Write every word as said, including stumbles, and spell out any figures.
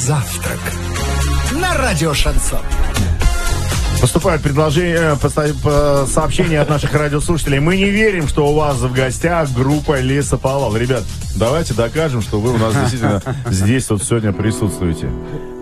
Завтрак на радио Шансон. Поступают предложения, сообщения от наших радиослушателей. Мы не верим, что у вас в гостях группа Лесоповал. Ребят, давайте докажем, что вы у нас действительно здесь вот сегодня присутствуете.